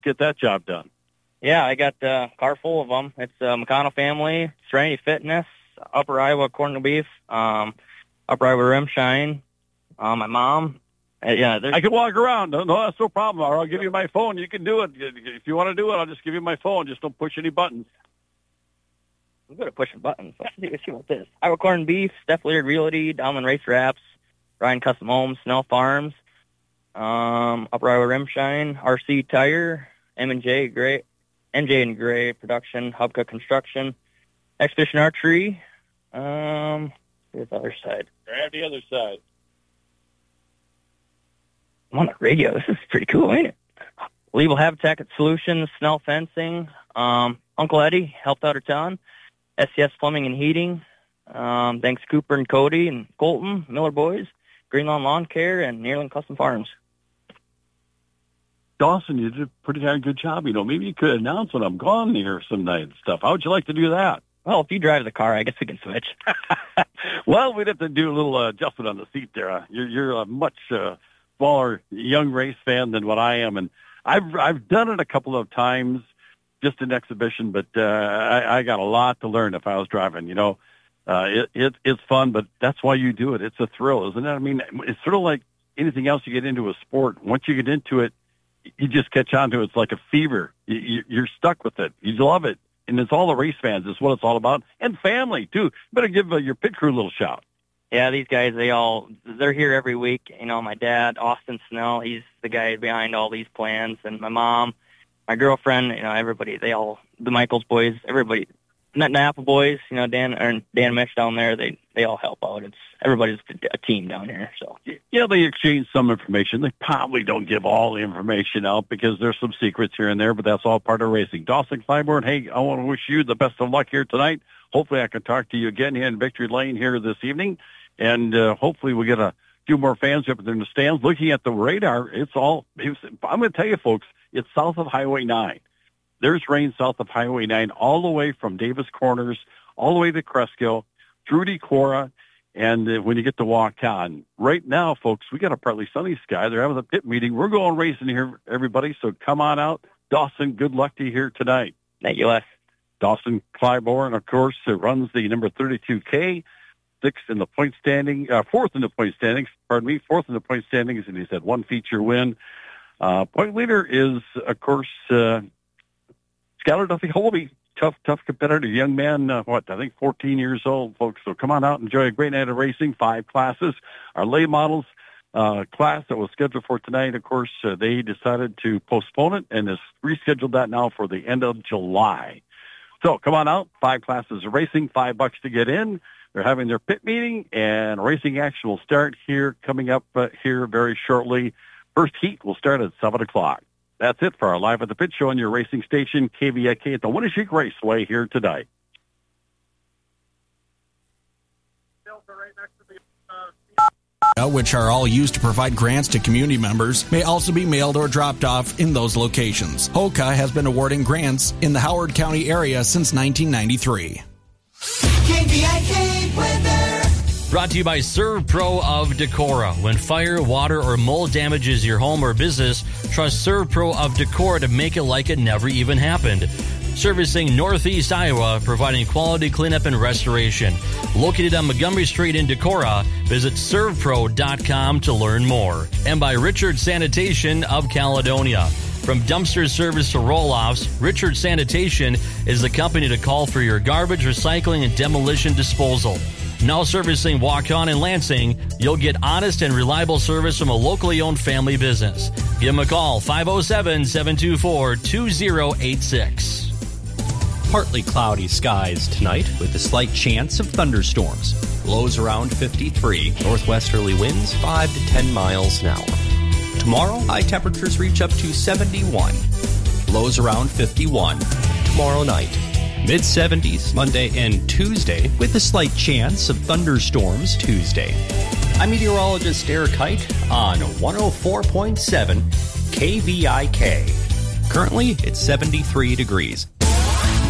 get that job done. Yeah, I got a car full of them. It's McConnell Family, Serenity Fitness, Upper Iowa Corn and Beef, Upper Iowa Rimshine, my mom. Yeah, I can walk around. No, that's no problem. Or I'll give you my phone. You can do it. If you want to do it, I'll just give you my phone. Just don't push any buttons. I'm good at pushing buttons. Let's see what this. Iowa Corn and Beef, Steph Leard Realty, Downland Race Wraps, Ryan Custom Homes, Snell Farms, Upper Iowa Rimshine, RC Tire, MJ and Gray Production, Hubka Construction, Expedition Archery. Here's the other side. Grab the other side. I'm on the radio. This is pretty cool, ain't it? Legal Habitat Solutions, Snell Fencing, Uncle Eddie helped out a ton. SCS Plumbing and Heating. Thanks Cooper and Cody and Colton, Miller Boys, Greenlawn Lawn Care, and Nearland Custom Farms. Dawson, you did a pretty darn good job. Maybe you could announce when I'm gone here some night and stuff. How would you like to do that? Well, if you drive the car, I guess we can switch. Well, we'd have to do a little adjustment on the seat there. You're a much smaller young race fan than what I am, and I've done it a couple of times, just in exhibition, but I got a lot to learn if I was driving. It's fun, but that's why you do it. It's a thrill, isn't it? I mean, it's sort of like anything else you get into a sport. Once you get into it, you just catch on to it. It's like a fever. You're stuck with it. You love it. And it's all the race fans. It's what it's all about. And family, too. You better give your pit crew a little shout. Yeah, these guys, they're here every week. My dad, Austin Snell, he's the guy behind all these plans. And my mom, my girlfriend, everybody, the Michaels boys, everybody, Napa boys, Dan and Mitch down there, they all help out. Everybody's a team down here. So yeah, they exchange some information. They probably don't give all the information out because there's some secrets here and there, but that's all part of racing. Dawson Clybourne, hey, I want to wish you the best of luck here tonight. Hopefully I can talk to you again here in Victory Lane here this evening, and hopefully we'll get a few more fans up there in the stands. Looking at the radar, I'm going to tell you, folks, it's south of Highway 9. There's rain south of Highway 9 all the way from Davis Corners, all the way to Cresskill, through Decorah, and when you get to walk on. Right now, folks, we got a partly sunny sky. They're having a pit meeting. We're going racing here, everybody, so come on out. Dawson, good luck to you here tonight. Thank you, Les. Dawson Clybourne, of course, runs the number 32K, fourth in the point standings, fourth in the point standings, and he's had one feature win. Point leader is, of course, Skylar Duffy Holby, tough competitor, young man, I think 14 years old, folks. So come on out and enjoy a great night of racing, 5 classes. Our lay models class that was scheduled for tonight, of course, they decided to postpone it and has rescheduled that now for the end of July. So come on out, 5 classes of racing, $5 to get in. They're having their pit meeting, and racing action will start here, coming up here very shortly. First heat will start at 7 o'clock. That's it for our Live at the Pit Show on your racing station, KVIK at the Winneshiek Raceway here today. Which are all used to provide grants to community members, may also be mailed or dropped off in those locations. HOCA has been awarding grants in the Howard County area since 1993. KVIK weather. Brought to you by ServPro of Decorah. When fire, water, or mold damages your home or business, trust ServPro of Decorah to make it like it never even happened. Servicing Northeast Iowa, providing quality cleanup and restoration. Located on Montgomery Street in Decorah, visit servpro.com to learn more. And by Richard Sanitation of Caledonia. From dumpster service to roll-offs, Richard Sanitation is the company to call for your garbage, recycling, and demolition disposal. Now servicing Waukon and Lansing, you'll get honest and reliable service from a locally owned family business. Give them a call, 507-724-2086. Partly cloudy skies tonight with a slight chance of thunderstorms. Lows around 53, northwesterly winds 5 to 10 miles an hour. Tomorrow, high temperatures reach up to 71. Lows around 51. Tomorrow night, mid-70s Monday and Tuesday with a slight chance of thunderstorms Tuesday. I'm meteorologist Eric Height on 104.7 KVIK. Currently, it's 73 degrees.